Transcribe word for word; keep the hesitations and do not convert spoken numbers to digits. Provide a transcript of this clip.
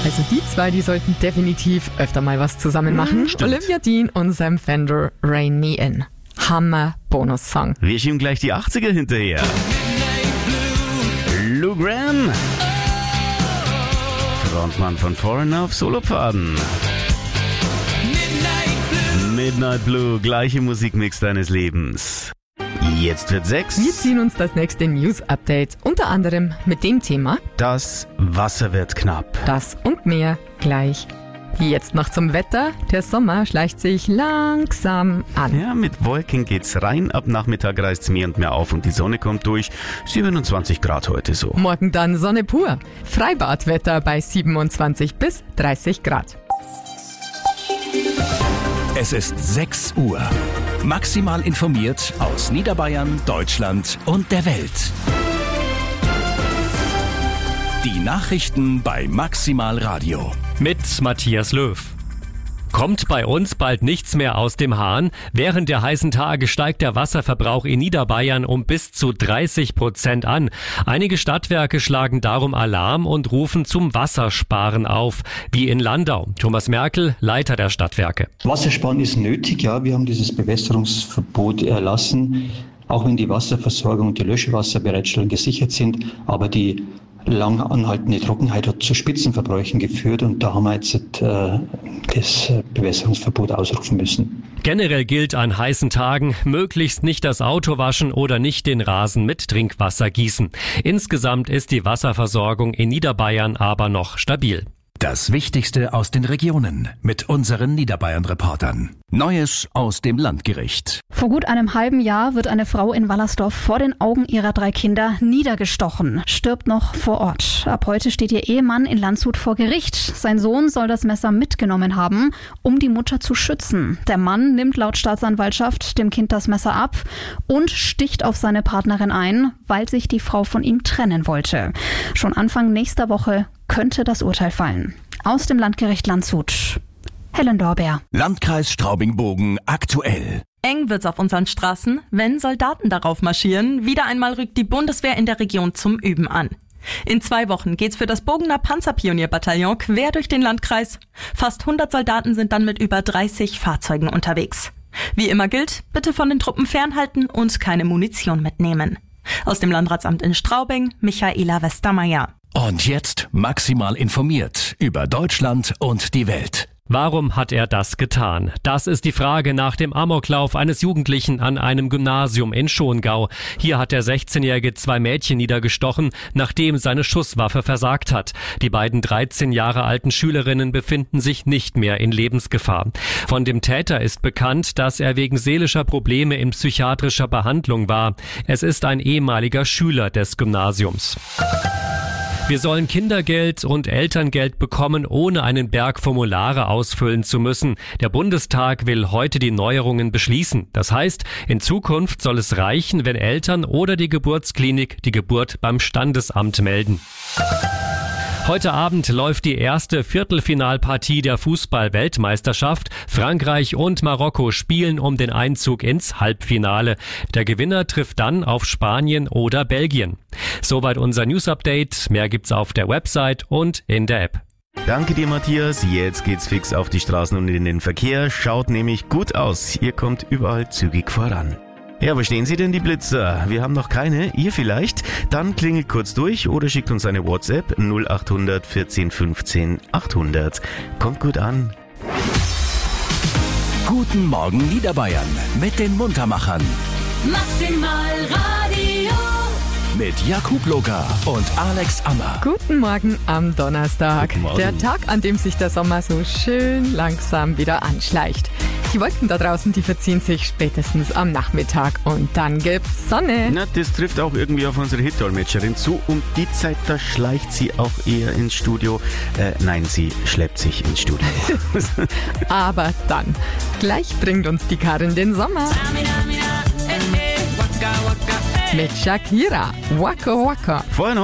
Also die zwei, die sollten definitiv öfter mal was zusammen machen. Stimmt. Olivia Dean und Sam Fender, Rain Me In. Hammer Bonus-Song. Wir schieben gleich die achtziger hinterher. Lou Gramm. Frontmann von Foreigner auf Solopfaden. Midnight Blue, gleiche Musikmix deines Lebens. Jetzt wird sechs. Wir ziehen uns das nächste News-Update. Unter anderem mit dem Thema. Das Wasser wird knapp. Das und mehr gleich. Jetzt noch zum Wetter. Der Sommer schleicht sich langsam an. Ja, mit Wolken geht's rein. Ab Nachmittag reißt's mehr und mehr auf und die Sonne kommt durch. siebenundzwanzig Grad heute so. Morgen dann Sonne pur. Freibadwetter bei siebenundzwanzig bis dreißig Grad. Es ist sechs Uhr. Maximal informiert aus Niederbayern, Deutschland und der Welt. Die Nachrichten bei Maximal Radio. Mit Matthias Löw. Kommt bei uns bald nichts mehr aus dem Hahn? Während der heißen Tage steigt der Wasserverbrauch in Niederbayern um bis zu dreißig Prozent an. Einige Stadtwerke schlagen darum Alarm und rufen zum Wassersparen auf, wie in Landau. Thomas Merkel, Leiter der Stadtwerke. Wassersparen ist nötig, ja. Wir haben dieses Bewässerungsverbot erlassen, auch wenn die Wasserversorgung und die Löschwasserbereitstellung gesichert sind. Aber die lang anhaltende Trockenheit hat zu Spitzenverbräuchen geführt und da haben wir jetzt äh, das Bewässerungsverbot ausrufen müssen. Generell gilt an heißen Tagen, möglichst nicht das Auto waschen oder nicht den Rasen mit Trinkwasser gießen. Insgesamt ist die Wasserversorgung in Niederbayern aber noch stabil. Das Wichtigste aus den Regionen mit unseren Niederbayern-Reportern. Neues aus dem Landgericht. Vor gut einem halben Jahr wird eine Frau in Wallersdorf vor den Augen ihrer drei Kinder niedergestochen, stirbt noch vor Ort. Ab heute steht ihr Ehemann in Landshut vor Gericht. Sein Sohn soll das Messer mitgenommen haben, um die Mutter zu schützen. Der Mann nimmt laut Staatsanwaltschaft dem Kind das Messer ab und sticht auf seine Partnerin ein, weil sich die Frau von ihm trennen wollte. Schon Anfang nächster Woche könnte das Urteil fallen. Aus dem Landgericht Landshut. Helen Dorber. Landkreis Straubing-Bogen aktuell. Eng wird's auf unseren Straßen, wenn Soldaten darauf marschieren. Wieder einmal rückt die Bundeswehr in der Region zum Üben an. In zwei Wochen geht's für das Bogener Panzerpionierbataillon quer durch den Landkreis. Fast hundert Soldaten sind dann mit über dreißig Fahrzeugen unterwegs. Wie immer gilt, bitte von den Truppen fernhalten und keine Munition mitnehmen. Aus dem Landratsamt in Straubing, Michaela Westermeier. Und jetzt maximal informiert über Deutschland und die Welt. Warum hat er das getan? Das ist die Frage nach dem Amoklauf eines Jugendlichen an einem Gymnasium in Schongau. Hier hat der sechzehnjährige zwei Mädchen niedergestochen, nachdem seine Schusswaffe versagt hat. Die beiden dreizehn Jahre alten Schülerinnen befinden sich nicht mehr in Lebensgefahr. Von dem Täter ist bekannt, dass er wegen seelischer Probleme in psychiatrischer Behandlung war. Es ist ein ehemaliger Schüler des Gymnasiums. Wir sollen Kindergeld und Elterngeld bekommen, ohne einen Berg Formulare ausfüllen zu müssen. Der Bundestag will heute die Neuerungen beschließen. Das heißt, in Zukunft soll es reichen, wenn Eltern oder die Geburtsklinik die Geburt beim Standesamt melden. Heute Abend läuft die erste Viertelfinalpartie der Fußball-Weltmeisterschaft. Frankreich und Marokko spielen um den Einzug ins Halbfinale. Der Gewinner trifft dann auf Spanien oder Belgien. Soweit unser News-Update. Mehr gibt's auf der Website und in der App. Danke dir, Matthias. Jetzt geht's fix auf die Straßen und in den Verkehr. Schaut nämlich gut aus. Ihr kommt überall zügig voran. Ja, wo stehen Sie denn, die Blitzer? Wir haben noch keine, ihr vielleicht? Dann klingelt kurz durch oder schickt uns eine WhatsApp null acht hundert vierzehn fünfzehn achthundert. Kommt gut an. Guten Morgen Niederbayern mit den Muntermachern. Maximal Radio. Mit Jakub Locker und Alex Ammer. Guten Morgen am Donnerstag. Guten Morgen. Der Tag, an dem sich der Sommer so schön langsam wieder anschleicht. Die Wolken da draußen, die verziehen sich spätestens am Nachmittag und dann gibt's Sonne. Na, das trifft auch irgendwie auf unsere Hit-Dolmetscherin zu. Um die Zeit, da schleicht sie auch eher ins Studio. Äh, nein, sie schleppt sich ins Studio. Aber dann, gleich bringt uns die Karin den Sommer. Mit Shakira, Waka Waka. Vorher noch